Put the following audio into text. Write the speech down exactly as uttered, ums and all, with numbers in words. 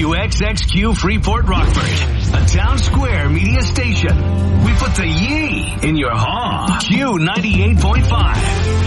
W X X Q Freeport Rockford, a Town Square media station. We put the yee in your haw. Q ninety-eight point five.